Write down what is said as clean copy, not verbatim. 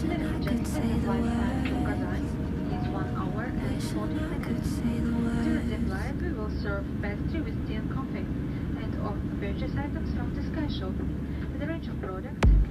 Estimated estimated flight time to Kazan is 1 hour and 40 minutes. During the flight, we will serve pastry with tea and coffee, and offer purchase items from the Sky Shop. The range of products